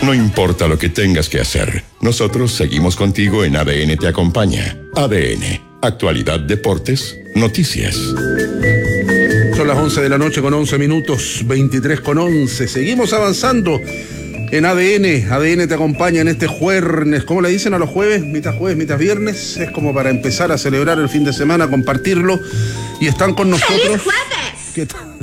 No importa lo que tengas que hacer, nosotros seguimos contigo en ADN Te Acompaña. ADN, actualidad, deportes, noticias. Son las 11 de la noche con 11 minutos, 23 con 11. Seguimos avanzando en ADN. ADN Te Acompaña en este jueves. ¿Cómo le dicen a los jueves? Mitad viernes. Es como para empezar a celebrar el fin de semana, compartirlo. Y están con nosotros. ¡Feliz jueves! ¿Qué tal?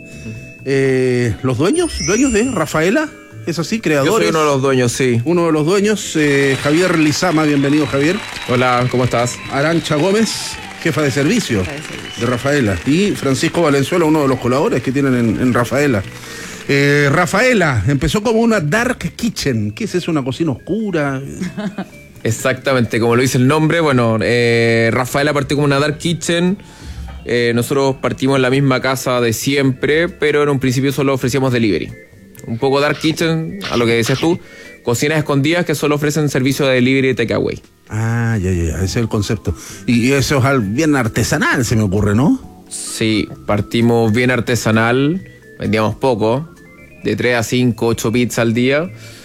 Los dueños de Rafaela. ¿Es así? ¿Creadores? Yo soy uno de los dueños, sí. Uno de los dueños, Javier Lizama. Bienvenido, Javier. Hola, ¿cómo estás? Arancha Gómez, jefa de servicio de Rafaela. Y Francisco Valenzuela, uno de los colaboradores que tienen en Rafaela. Rafaela empezó como una dark kitchen. ¿Qué es eso? ¿Una cocina oscura? Exactamente, como lo dice el nombre. Bueno, Rafaela partió como una dark kitchen. Nosotros partimos en la misma casa de siempre, pero en un principio solo ofrecíamos delivery. Un poco dark kitchen, a lo que decías tú, cocinas escondidas que solo ofrecen servicio de delivery y takeaway. Ah, ya, ese es el concepto. Y eso es bien artesanal, se me ocurre, ¿no? Sí, partimos bien artesanal, vendíamos poco, de 3 a 5, 8 pizzas al día.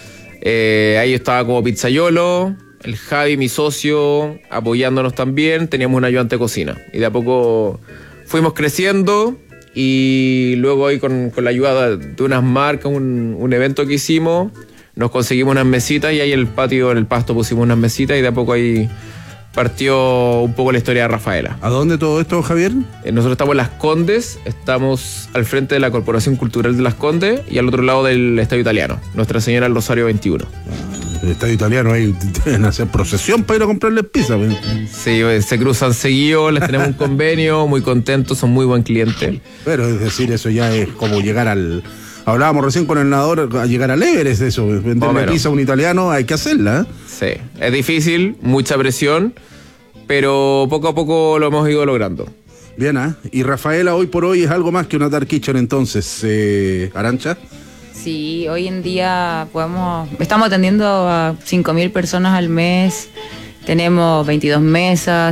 Ahí estaba como pizzaiolo, el Javi, mi socio, apoyándonos también, teníamos un ayudante de cocina. Y de a poco fuimos creciendo. Y luego ahí con la ayuda de unas marcas, un evento que hicimos, nos conseguimos unas mesitas y ahí en el patio, en el pasto pusimos unas mesitas y de a poco ahí partió un poco la historia de Rafaela. ¿A dónde todo esto, Javier? Nosotros estamos en Las Condes, estamos al frente de la Corporación Cultural de Las Condes y al otro lado del Estadio Italiano, Nuestra Señora del Rosario 21. El Estadio Italiano, ahí deben hacer procesión para ir a comprarles pizza. Sí, se cruzan seguido, les tenemos un convenio, muy contentos, son muy buen cliente. Pero es decir, eso ya es como llegar al... Hablábamos recién con el nadador, a llegar al Everest, eso, venderle pizza a un italiano, hay que hacerla, ¿eh? Sí, es difícil, mucha presión, pero poco a poco lo hemos ido logrando. Bien, ¿ah? Y Rafaela hoy por hoy es algo más que una dark kitchen, entonces, Arancha. Sí, hoy en día estamos atendiendo a 5.000 personas al mes, tenemos 22 mesas.